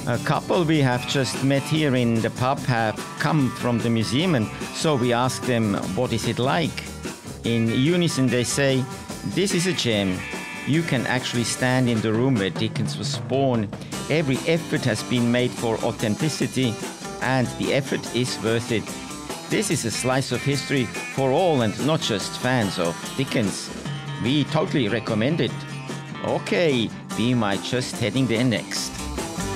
A couple we have just met here in the pub have come from the museum, and so we asked them, what is it like? In unison they say, this is a gem. You can actually stand in the room where Dickens was born. Every effort has been made for authenticity, and the effort is worth it. This is a slice of history for all and not just fans of Dickens. We totally recommend it. Okay, we might just heading there next.